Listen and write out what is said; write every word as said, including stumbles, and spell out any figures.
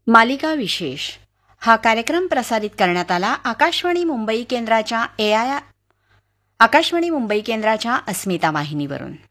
मालिका विशेष हा कार्यक्रम प्रसारित करण्यात आला आकाशवाणी मुंबई केंद्राच्या ए आय आकाशवाणी मुंबई केंद्राच्या अस्मिता वाहिनीवरून.